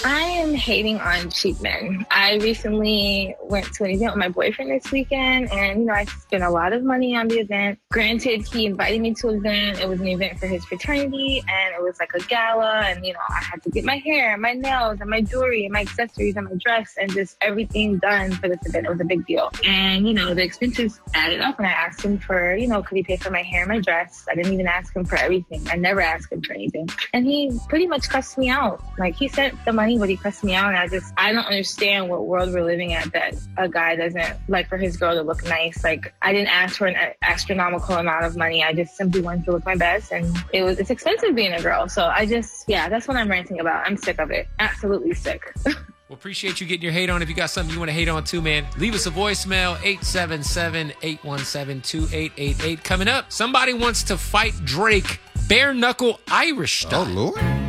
I am hating on cheap men. I recently went to an event with my boyfriend this weekend, and I spent a lot of money on the event. Granted, he invited me to an event. It was an event for his fraternity, and it was like a gala, and I had to get my hair, my nails, and my jewelry, and my accessories, and my dress, and just everything done for this event. It was a big deal. And the expenses added up, and I asked him for, could he pay for my hair and my dress? I didn't even ask him for everything. I never asked him for anything. And he pretty much cussed me out. Like, he sent the money, but he cussed me out, and I don't understand what world we're living at that a guy doesn't like for his girl to look nice. Like, I didn't ask for an astronomical amount of money. I just simply wanted to look my best, and it's expensive being a girl. So that's what I'm ranting about. I'm sick of it. Absolutely sick. Well, appreciate you getting your hate on. If you got something you want to hate on too, man, leave us a voicemail, 877-817-2888. Coming up, somebody wants to fight Drake bare knuckle Irish style. Oh, Lord.